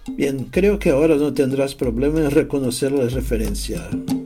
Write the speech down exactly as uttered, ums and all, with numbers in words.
Bien, creo que ahora no tendrás problema en reconocer la referencia.